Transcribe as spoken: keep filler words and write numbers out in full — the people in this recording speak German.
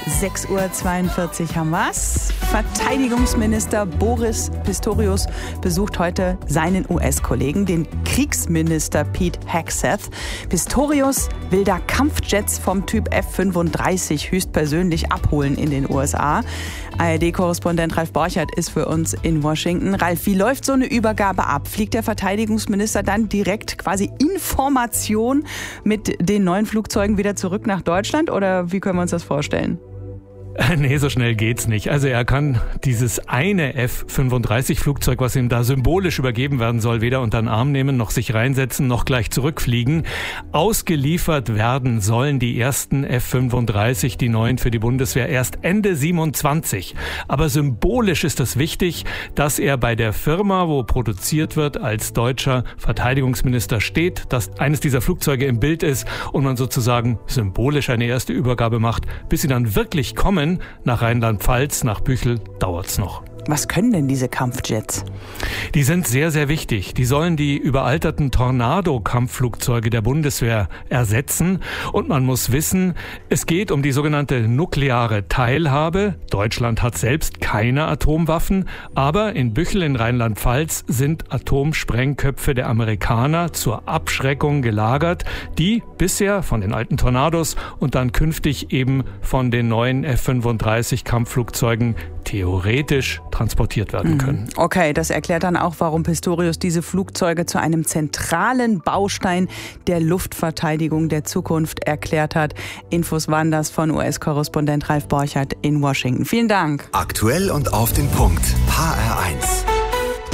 sechs Uhr zweiundvierzig haben wir's. Verteidigungsminister Boris Pistorius besucht heute seinen U S-Kollegen, den Kriegsminister Pete Hegseth. Pistorius will da Kampfjets vom Typ F fünfunddreißig höchstpersönlich abholen in den U S A. A R D-Korrespondent Ralf Borchert ist für uns in Washington. Ralf, wie läuft so eine Übergabe ab? Fliegt der Verteidigungsminister dann direkt quasi Information mit den neuen Flugzeugen wieder zurück nach Deutschland oder wie können wir uns das vorstellen? Nee, so schnell geht's nicht. Also er kann dieses eine F fünfunddreißig Flugzeug, was ihm da symbolisch übergeben werden soll, weder unter den Arm nehmen, noch sich reinsetzen, noch gleich zurückfliegen. Ausgeliefert werden sollen die ersten F fünfunddreißig, die neuen für die Bundeswehr, erst Ende siebenundzwanzig. Aber symbolisch ist es wichtig, dass er bei der Firma, wo produziert wird, als deutscher Verteidigungsminister steht, dass eines dieser Flugzeuge im Bild ist und man sozusagen symbolisch eine erste Übergabe macht, bis sie dann wirklich kommen. Nach Rheinland-Pfalz, nach Büchel dauert's noch. Was können denn diese Kampfjets? Die sind sehr, sehr wichtig. Die sollen die überalterten Tornado-Kampfflugzeuge der Bundeswehr ersetzen. Und man muss wissen, es geht um die sogenannte nukleare Teilhabe. Deutschland hat selbst keine Atomwaffen, aber in Büchel in Rheinland-Pfalz sind Atomsprengköpfe der Amerikaner zur Abschreckung gelagert, die bisher von den alten Tornados und dann künftig eben von den neuen F fünfunddreißig Kampfflugzeugen theoretisch transportiert werden können. Okay, das erklärt dann auch, warum Pistorius diese Flugzeuge zu einem zentralen Baustein der Luftverteidigung der Zukunft erklärt hat. Infos waren das von U S-Korrespondent Ralf Borchert in Washington. Vielen Dank. Aktuell und auf den Punkt. H R eins.